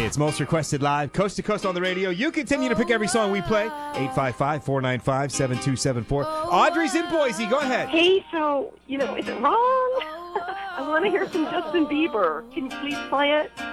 It's Most Requested Live, coast to coast on the radio. You continue to pick every song we play. 855-495-7274. Audrey's in Boise. Go ahead. Hey, so, is it wrong? I want to hear some Justin Bieber. Can you please play it?